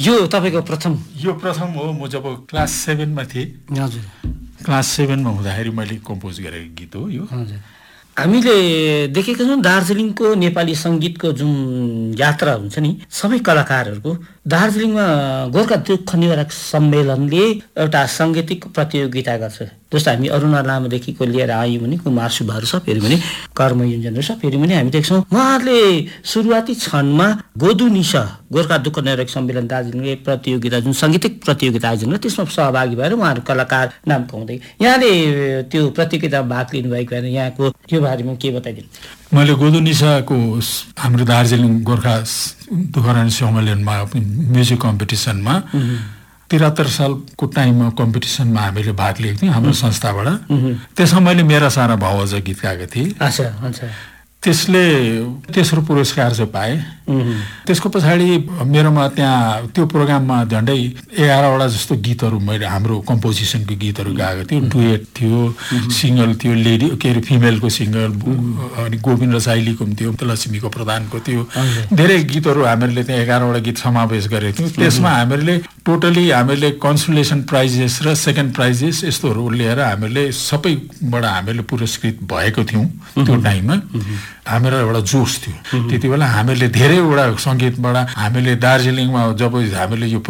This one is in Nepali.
यो तपाईको प्रथम हो। म जब क्लास 7 मा थिएँ, हजुर, क्लास 7 मा हुँदाखेरि मैले कम्पोज गरेको गीत हो यो। हजुर। हामीले देखेका छौँ दार्जिलिङको नेपाली सङ्गीतको जुन यात्रा हुन्छ नि, सबै कलाकारहरूको दार्जिलिङमा गोर्खा दुःख निवारक सम्मेलनले एउटा साङ्गीतिक प्रतियोगिता गर्छ। जस्तो हामी अरुणा लामादेखिको लिएर आयौँ भने कुमार सुब्बाहरू सब हेऱ्यौँ भने, कर्म योजनहरू सब हेऱ्यौँ भने हामी देख्छौँ उहाँहरूले सुरुवाती क्षणमा गोदु निशा गोर्खा दुःख निवारक सम्मेलन दार्जिलिङले प्रतियोगिता जुन साङ्गीतिक प्रतियोगिता आयोजन गर्यो त्यसमा सहभागी भएर उहाँहरू कलाकार नाम कमाउँदै, यहाँले त्यो प्रतियोगितामा भाग लिनुभएको होइन, यहाँको त्यो बारेमा के बताइदिनु? मैले गोदु निशाको हाम्रो दार्जिलिङ गोर्खा दुःख निवारक सम्मेलनमा म्युजिक कम्पिटिसनमा 73 सालको टाइममा कम्पिटिसनमा हामीले भाग लिएको थियौँ हाम्रो संस्थाबाट। त्यसमा मैले मेरा सारा भावज गीत गाएको थिएँ। त्यसले तेस्रो पुरस्कार चाहिँ पाएँ। त्यसको पछाडि मेरोमा त्यहाँ त्यो प्रोग्राममा झन्डै 11वटा जस्तो गीतहरू मैले हाम्रो कम्पोजिसनको गीतहरू गाएको थिएँ। डुएट थियो, सिङ्गल थियो, लेडी के अरे फिमेलको सिङ्गल, अनि गोविन्द रसाइलीको पनि थियो, लक्ष्मीको प्रधानको थियो, धेरै गीतहरू हामीले त्यहाँ 11वटा गीत समावेश गरेको थियौँ। त्यसमा हामीले टोटली हामीले कन्सोलेसन प्राइजेस र सेकेन्ड प्राइजेस यस्तोहरू लिएर हामीले सबैबाट हामीले पुरस्कृत भएको थियौँ। त्यो टाइममा हाम्रो एउटा जोस थियो। त्यति बेला हामीले धेरैवटा सङ्गीतबाट हामीले दार्जिलिङमा जब हामीले यो